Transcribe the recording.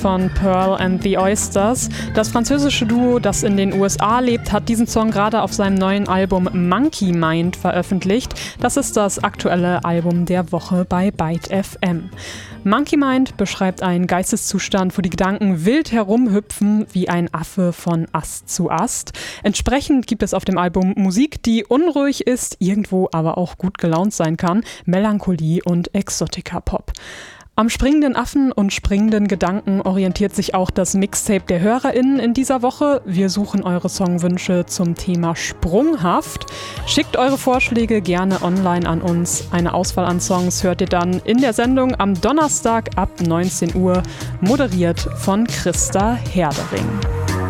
von Pearl and the Oysters. Das französische Duo, das in den USA lebt, hat diesen Song gerade auf seinem neuen Album Monkey Mind veröffentlicht. Das ist das aktuelle Album der Woche bei Byte FM. Monkey Mind beschreibt einen Geisteszustand, wo die Gedanken wild herumhüpfen wie ein Affe von Ast zu Ast. Entsprechend gibt es auf dem Album Musik, die unruhig ist, irgendwo aber auch gut gelaunt sein kann, Melancholie und Exotica-Pop. Am springenden Affen und springenden Gedanken orientiert sich auch das Mixtape der HörerInnen in dieser Woche. Wir suchen eure Songwünsche zum Thema Sprunghaft. Schickt eure Vorschläge gerne online an uns. Eine Auswahl an Songs hört ihr dann in der Sendung am Donnerstag ab 19 Uhr, moderiert von Christa Herdering.